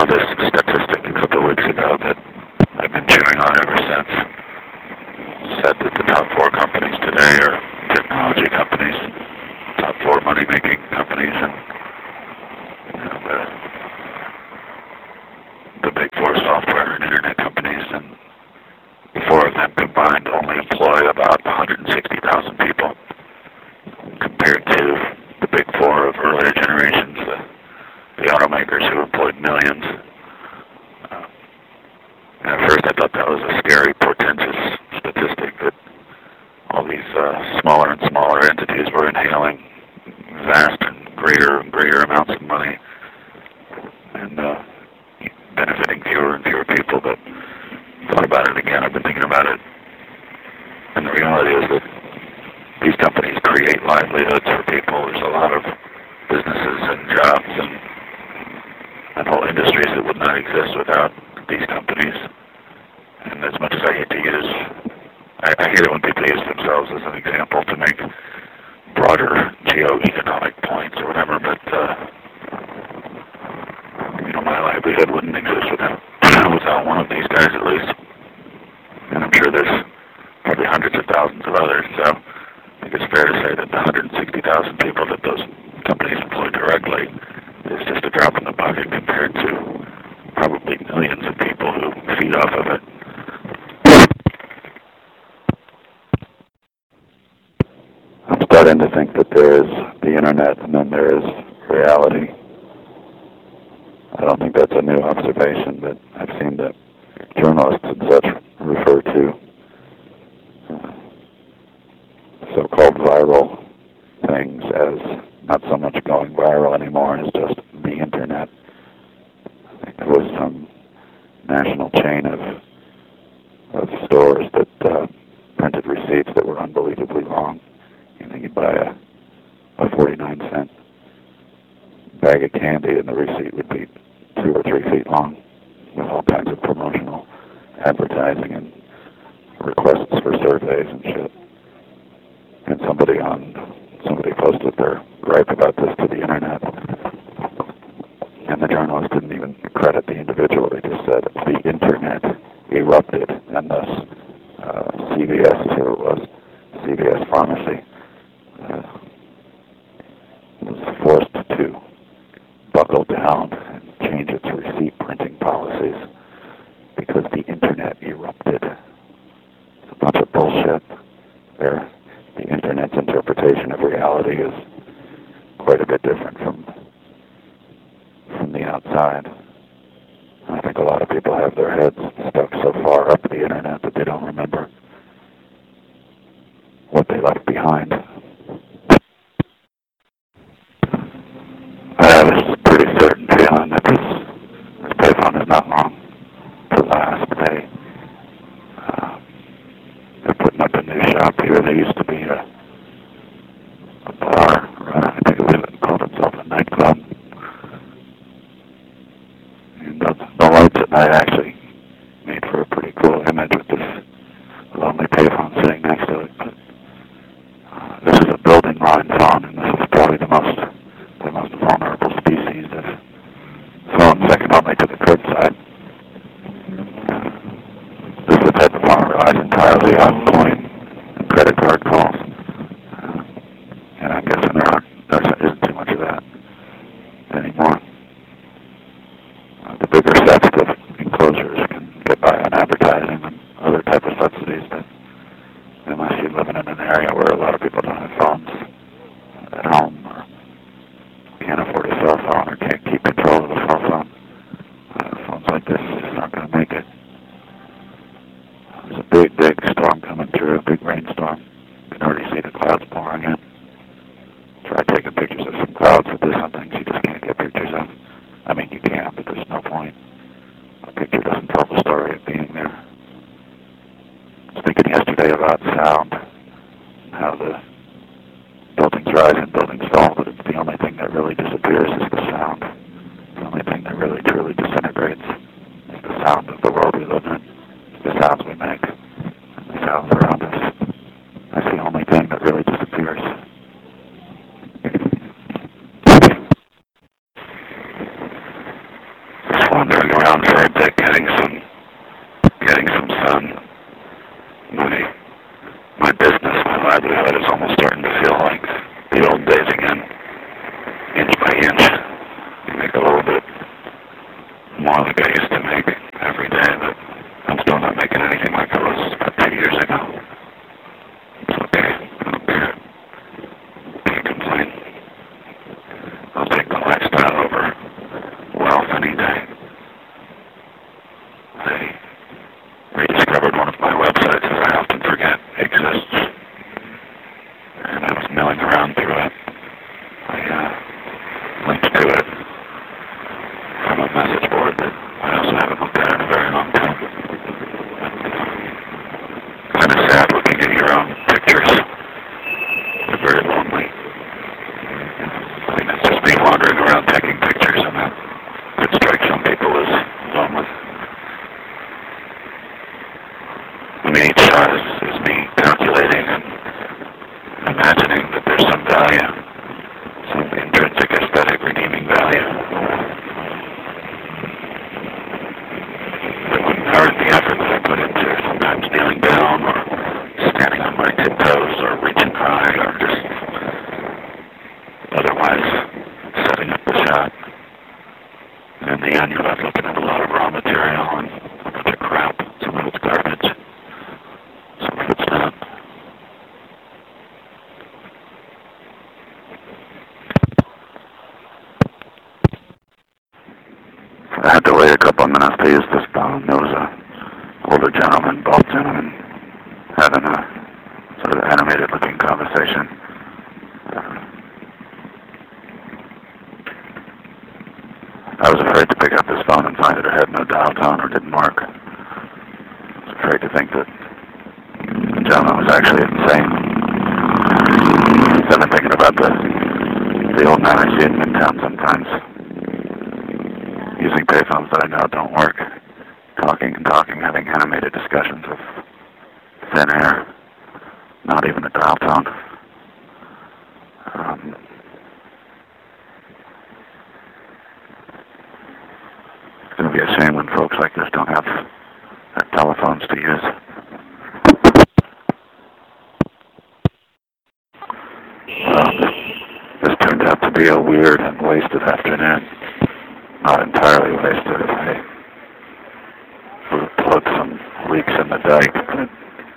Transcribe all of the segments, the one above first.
this statistic a couple of weeks ago that I've been chewing on ever since. Said that the top four companies today are technology companies, top four money-making companies, and the big four software and internet companies, and the four of them combined only employ about 160,000 people, compared to the big four of earlier generations, the automakers who employed millions. And at first I thought that was a scary, portentous statistic that all these smaller and smaller entities were inhaling vast and greater amounts of money and benefiting fewer and fewer people. But thought about it again. I've been thinking about it, and the reality is that these companies create livelihoods for people. There's a lot of businesses and jobs and whole industries that would not exist without these companies. And as much as I hate to use, I hate it when people use themselves as an example to make broader geo-economic points or whatever, but my livelihood wouldn't exist without one of these guys at least. And I'm sure there's probably hundreds of thousands of others, so I think it's fair to say that the 160,000 people that those companies employ directly is just a drop in the bucket compared to probably millions of people who feed off of it. I'm starting to think that there is the internet and then there is reality. I don't think that's a new observation, but I've seen that journalists and such refer to so-called viral things as not so much going viral anymore as just the internet. I think there was some national chain of stores that printed receipts that were unbelievably long. You'd buy a 49-cent bag of candy and the receipt would be 2 or 3 feet long with all kinds of promotional advertising and requests for surveys and shit. And somebody posted their gripe about this to the internet, and the journalist didn't even credit the individual. They just said the internet erupted, and thus CVS, here it was, CVS Pharmacy, was forced to buckle down and change its receipt printing policies because the internet erupted. It's a bunch of bullshit. The internet's interpretation of reality is quite a bit different from the outside. I think a lot of people have their heads stuck so far up the internet that they don't remember what they left behind. I have a pretty certain feeling that this payphone is not long to last. They're putting up a new shop here. There used to be a bar, I think it called itself a nightclub. And the lights at night actually made for a pretty cool image with this lonely payphone sitting next to it. But this is a building line phone, and this is probably the most vulnerable species of phone, second only to the curbside. This is the type of phone that relies entirely on coin and credit card calls. And I'm guessing there isn't too much of that anymore. The bigger sets of enclosures can get by on advertising and other type of subsidies, but unless you're living in an area where a lot of people don't have phones at home or can't afford a cell phone or can't keep control of a cell phone, phones like this is just not going to make it. There's a big storm coming through, a big rainstorm. You can already see the clouds pouring in. Try taking pictures of some clouds with this on things you just can't get pictures of. I mean, you can, but there's no point. A picture doesn't tell the story of being there. I was thinking yesterday about sound, how the buildings rise and buildings fall, but it's the only thing that really disappears is the sound. The only thing that really truly disintegrates is the sound of the world we live in. It's the sounds we make and the sounds around us. That's the only thing that really disappears. wandering around for a bit, getting some sun. My business, my livelihood is almost starting to feel like the old days again. Inch by inch, I make a little bit more like I used to make every day, but I'm still not making anything like I was about 2 years ago. It's okay. I don't care. Can't complain. I'll take the lifestyle over wealth any day. I rediscovered one of my websites that I often forget exists, and I was milling around through it. I linked to it from a message board that I also haven't looked at in a very long time. Kind of sad looking at your own pictures. They're very lonely. I think that's just me wandering around taking pictures, and that could strike some people as lonely. I mean, each shot is me calculating and imagining that there's some value, some intrinsic aesthetic redeeming value that wouldn't hurt the effort that I put into sometimes kneeling down or standing on my tiptoes or reaching high or just otherwise setting up the shot. And in the end, you're not looking at a lot of raw material and a bunch of crap. Some of it's garbage. Some of it's not. I had to wait a couple of minutes to use this phone. There was an older gentleman, bald gentleman, having a sort of animated-looking conversation. I was afraid to pick up this phone and find it had no dial tone or didn't work. I was afraid to think that the gentleman was actually insane. I've been thinking about the old manners you in town sometimes. Using payphones that I know don't work. Talking and talking, having animated discussions of thin air. Not even a dial tone. It's going to be a shame when folks like this don't have telephones to use. This turned out to be a weird and wasted afternoon. Not entirely wasted. I plugged some leaks in the dike. But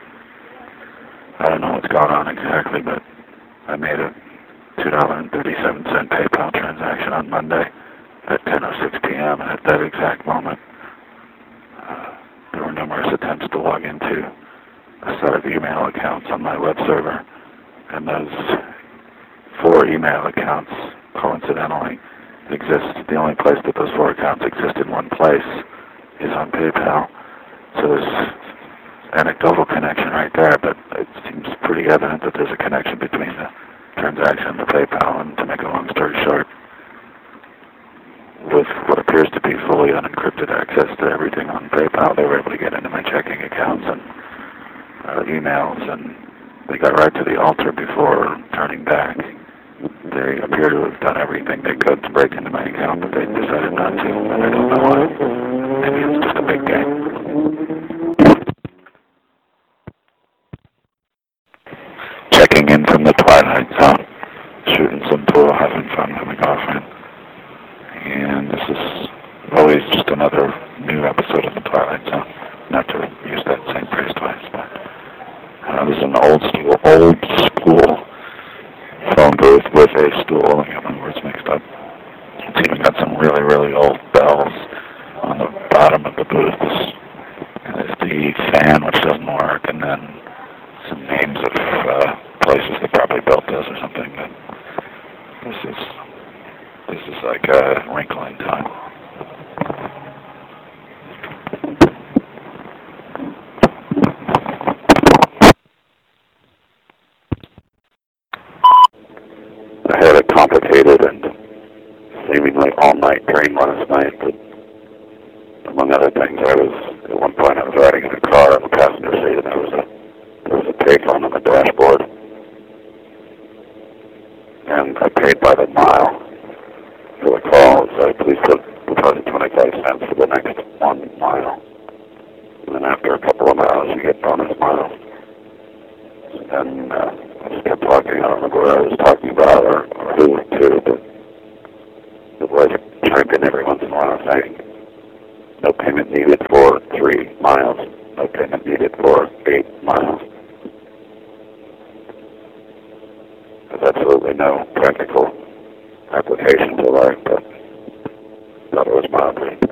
I don't know what's going on exactly, but I made a $2.37 PayPal transaction on Monday at 10:06 p.m. and at that exact moment, there were numerous attempts to log into a set of email accounts on my web server, and those 4 email accounts coincidentally exist. The only place that those 4 accounts exist in one place is on PayPal. So there's anecdotal connection right there, but it seems pretty evident that there's a connection between the transaction and the PayPal. And to make a long story short, with what appears to be fully unencrypted access to everything on PayPal, they were able to get into my checking accounts and emails, and they got right to the altar before turning back. They appear to have done everything they could to break into my account, but they decided not to, and I don't know why. Maybe it's just a big game. Checking in from the Twilight Zone, shooting some pool, having fun with my girlfriend. And this is always just another new episode of the Twilight Zone. Not to use that same phrase twice, but this is an old school phone booth with a stool. I got my words mixed up. It's even got some really, really old bells on the bottom of the booth. There's the fan, which doesn't work, and then some names of places that probably built this or something. But this is like a wrinkle in time. I had a complicated and seemingly all-night dream last night, but among other things, at one point I was riding in a car in the passenger seat, and there was a payphone on the dashboard, and I paid by the mile for the call. So please put the charge 25 cents for the next 1 mile. And then after a couple of miles, you get bonus miles. And I just kept talking. I don't remember what I was talking about or who to, but the boys chimed in every once in a while saying, no payment needed for 3 miles. No payment needed for 8 miles. There's absolutely no practical application to life, but thought it was mildly